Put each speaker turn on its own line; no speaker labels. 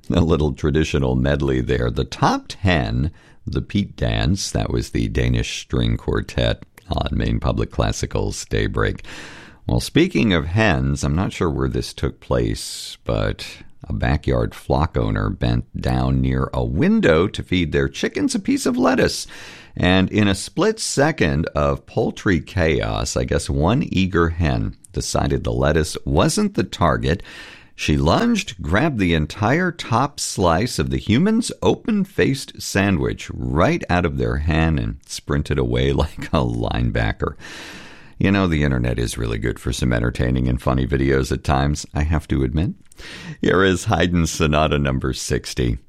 A little traditional medley there. The Top 10, the Pete Dance, that was the Danish string quartet on Maine Public Classical's Daybreak. Well, speaking of hens, I'm not sure where this took place, but a backyard flock owner bent down near a window to feed their chickens a piece of lettuce. And in a split second of poultry chaos, I guess one eager hen decided the lettuce wasn't the target. She lunged, grabbed the entire top slice of the human's open-faced sandwich right out of their hand and sprinted away like a linebacker. You know, the internet is really good for some entertaining and funny videos at times, I have to admit. Here is Haydn's Sonata number 60.